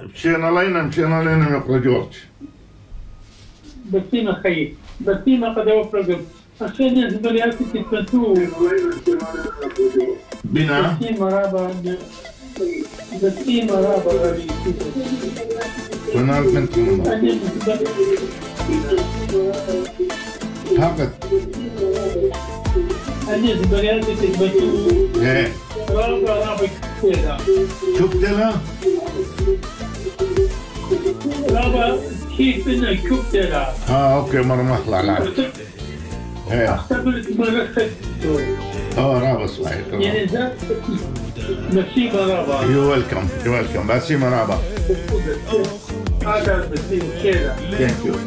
مشينا لنا يقرأ جورج. بسيمة خيي بسيمة قد أوفرق عشان البريات تتفتو بنا بسيمة رابا غريب ونال منكم فقط أنا البريات تتفتو ايه رابا كذا شفت له؟ رابا كيف إنه كبتلا اوكي مرة مخلع العب ايه اختبرت مرة رابا صحيح يعني ذات بسيمة رابا يو ويلكم بسيمة رابا هذا بسيمة كذا ثانك يو